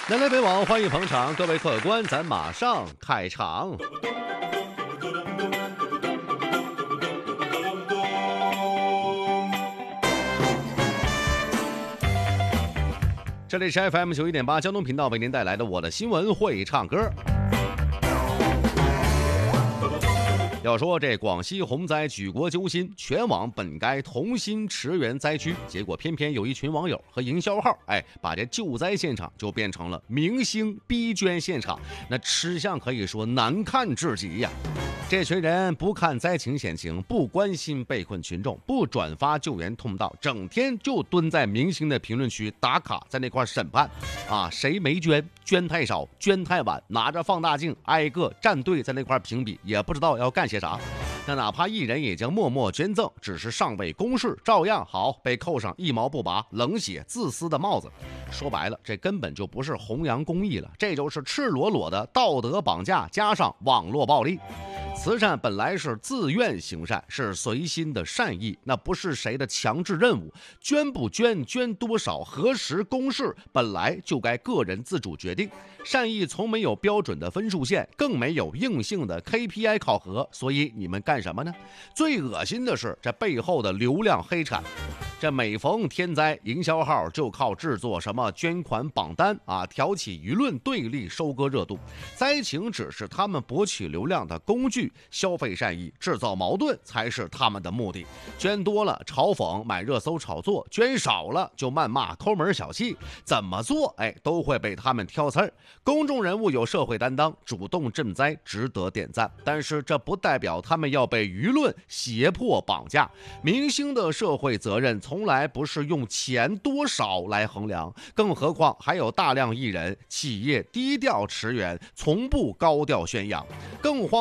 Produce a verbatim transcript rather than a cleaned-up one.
南来北往，欢迎捧场，各位客官，咱马上开场。这里是 F M 九一点八交通频道为您带来的我的新闻会唱歌。要说这广西洪灾举国揪心，全网本该同心驰援灾区，结果偏偏有一群网友和营销号，哎，把这救灾现场就变成了明星逼捐现场，那吃相可以说难看至极呀。这群人不看灾情险情，不关心被困群众，不转发救援通道，整天就蹲在明星的评论区打卡，在那块审判啊，谁没捐，捐太少，捐太晚，拿着放大镜挨个站队在那块评比，也不知道要干些啥。那哪怕艺人已经默默捐赠，只是尚未公示，照样好被扣上一毛不拔、冷血自私的帽子。说白了，这根本就不是弘扬公益了，这就是赤裸裸的道德绑架加上网络暴力。慈善本来是自愿行善，是随心的善意，那不是谁的强制任务。捐不捐，捐多少，何时公示，本来就该个人自主决定。善意从没有标准的分数线，更没有硬性的 K P I 考核，所以你们干什么呢？最恶心的是这背后的流量黑产。这每逢天灾，营销号就靠制作什么捐款榜单啊，挑起舆论对立，收割热度。灾情只是他们博取流量的工具，消费善意，制造矛盾才是他们的目的。捐多了嘲讽买热搜炒作，捐少了就谩骂抠门小气，怎么做哎都会被他们挑刺儿。公众人物有社会担当，主动赈灾值得点赞，但是这不代表他们要被舆论胁迫绑架。明星的社会责任从来不是用钱多少来衡量，更何况还有大量艺人企业低调驰援，从不高调宣扬。更荒